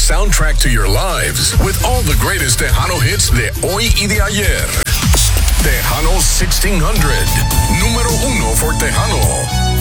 soundtrack to your lives with all the greatest Tejano hits de hoy y de ayer. Tejano 1600, número 1 for Tejano.